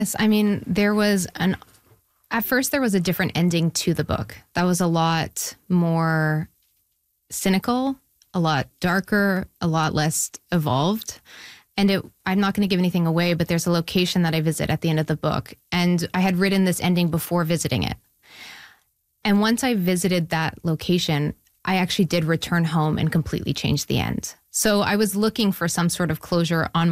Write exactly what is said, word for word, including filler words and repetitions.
Yes, I mean, there was an, at first there was a different ending to the book. That was a lot more cynical, a lot darker, a lot less evolved. And it, I'm not going to give anything away, but there's a location that I visit at the end of the book. And I had written this ending before visiting it. And once I visited that location, I actually did return home and completely change the end. So I was looking for some sort of closure on